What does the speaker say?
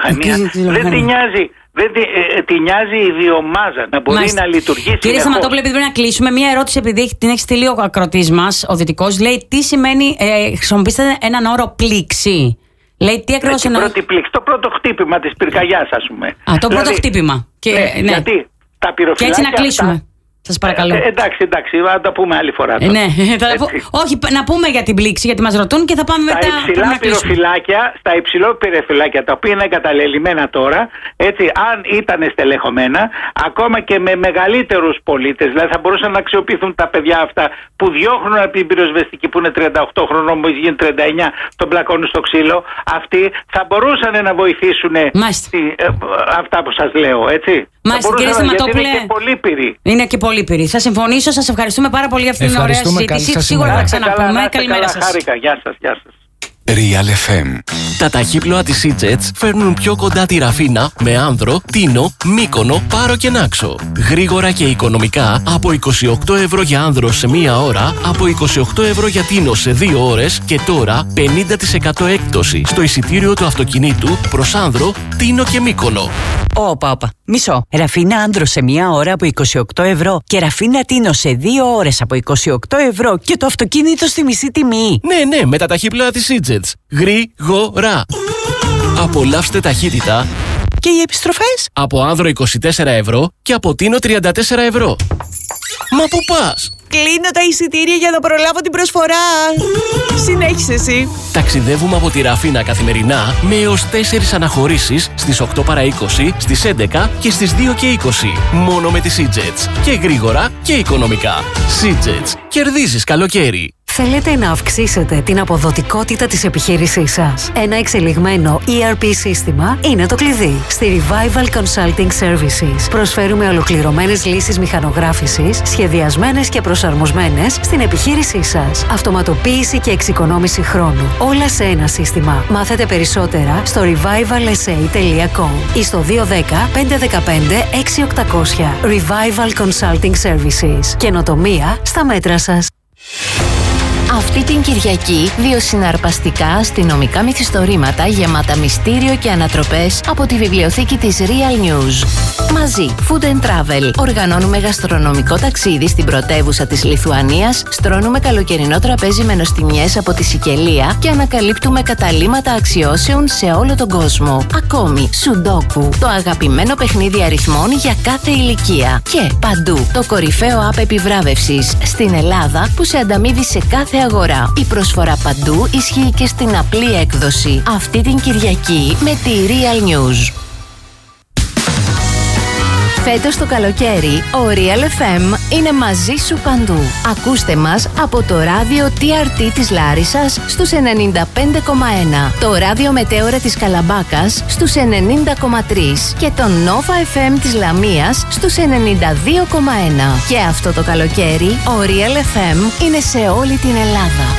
βιομηχανία δεν τη νοιάζει. Τη νοιάζει η βιομάζα να μπορεί να λειτουργήσει. Κύριε Σταματόπουλε, επειδή πρέπει να κλείσουμε, μία ερώτηση, επειδή την έχει στείλει ο ακροατής μας, ο Δυτικός, λέει τι σημαίνει, χρησιμοποιήστε έναν όρο πλήξη. Λέει τι ακριβώς εννοεί. Το πρώτο χτύπημα της πυρκαγιάς, ας πούμε. Το πρώτο χτύπημα. Γιατί τα πυροφυλάκια. Και έτσι να κλείσουμε. Σας παρακαλώ. Εντάξει, θα τα πούμε άλλη φορά. Όχι, να πούμε για την πλήξη, γιατί μας ρωτούν και θα πάμε μετά. Στα υψηλά πυροφυλάκια, τα οποία είναι εγκαταλελειμμένα τώρα, έτσι, αν ήταν στελεχωμένα, ακόμα και με μεγαλύτερους πολίτες, δηλαδή θα μπορούσαν να αξιοποιηθούν τα παιδιά αυτά που διώχνουν από την πυροσβεστική που είναι 38 χρονών, μόλις γίνει 39, τον πλακώνουν στο ξύλο. Αυτοί θα μπορούσαν να βοηθήσουν αυτά που σας λέω, έτσι. Μάλιστα, κύριε Σταματόπουλε. Είναι και πολύπυροι. Είναι και πολύπυροι. Θα συμφωνήσω, σας ευχαριστούμε πάρα πολύ για αυτήν την ωραία συζήτηση. Σίγουρα θα ξαναπούμε. Καλημέρα σας. Χάρηκα. Γεια σας. Real FM. Τα ταχύπλοα της EasyJet φέρνουν πιο κοντά τη Ραφίνα με Άνδρο, Τίνο, Μύκονο, Πάρο και Νάξο. Γρήγορα και οικονομικά από 28 ευρώ για Άνδρο σε 1 ώρα, από 28 ευρώ για Τίνο σε 2 ώρες και τώρα 50% έκπτωση στο εισιτήριο του αυτοκινήτου προς Άνδρο, Τίνο και Μύκονο. Όπα. Μισό. Ραφίνα Άνδρο σε 1 ώρα από 28 ευρώ και Ραφίνα Τίνο σε 2 ώρες από 28 ευρώ και το αυτοκίνητο στη μισή τιμή. Ναι, με τα ταχύπλοα της EasyJet. Γρήγορα. Απολαύστε ταχύτητα. Και οι επιστροφές? Από Άνδρο 24 ευρώ και από Τίνο 34 ευρώ. Μα πού πας? Κλείνω τα εισιτήρια για να προλάβω την προσφορά. Συνέχισε εσύ. Ταξιδεύουμε από τη Ραφίνα καθημερινά με έως 4 αναχωρήσεις στις 8 παρά 20, στις 11 και στις 2 και 20. Μόνο με τις EasyJet. Και γρήγορα και οικονομικά. EasyJet. Κερδίζεις καλοκαίρι. Θέλετε να αυξήσετε την αποδοτικότητα της επιχείρησής σας? Ένα εξελιγμένο ERP σύστημα είναι το κλειδί. Στη Revival Consulting Services προσφέρουμε ολοκληρωμένες λύσεις μηχανογράφησης, σχεδιασμένες και προσαρμοσμένες στην επιχείρησή σας. Αυτοματοποίηση και εξοικονόμηση χρόνου. Όλα σε ένα σύστημα. Μάθετε περισσότερα στο revivalsa.com ή στο 210 515 6800. Revival Consulting Services. Καινοτομία στα μέτρα σας. Αυτή την Κυριακή, 2 συναρπαστικά αστυνομικά μυθιστορήματα γεμάτα μυστήριο και ανατροπές από τη βιβλιοθήκη της Real News. Μαζί, Food and Travel. Οργανώνουμε γαστρονομικό ταξίδι στην πρωτεύουσα της Λιθουανίας, στρώνουμε καλοκαιρινό τραπέζι με νοστιμιές από τη Σικελία και ανακαλύπτουμε καταλύματα αξιώσεων σε όλο τον κόσμο. Ακόμη, Σουντόκου, το αγαπημένο παιχνίδι αριθμών για κάθε ηλικία. Και παντού, το κορυφαίο app επιβράβευσης στην Ελλάδα που σε ανταμείβει σε κάθε αγορά. Η προσφορά παντού ισχύει και στην απλή έκδοση. Αυτή την Κυριακή με τη Real News. Φέτος το καλοκαίρι, ο Real FM είναι μαζί σου παντού. Ακούστε μας από το ράδιο TRT της Λάρισσας στους 95,1, το ράδιο Μετέωρα της Καλαμπάκας στους 90,3 και το Nova FM της Λαμίας στους 92,1. Και αυτό το καλοκαίρι, ο Real FM είναι σε όλη την Ελλάδα.